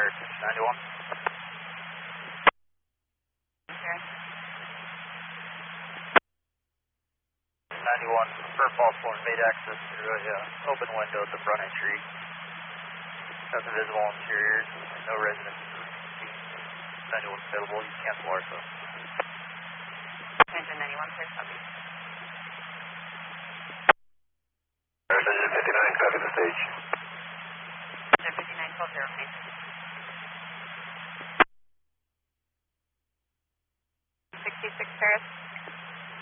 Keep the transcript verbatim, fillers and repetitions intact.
ninety-one. Okay. ninety-one, for false one, made access through a uh, open window at the front entry. Has a visible interior, and no residents. ninety-one available, you cancel R S O. Engine ninety-one, sir. Copy. Engine fifty-nine, copy the stage. Engine fifty-nine, twelve zero, thanks. sixty-six Paris.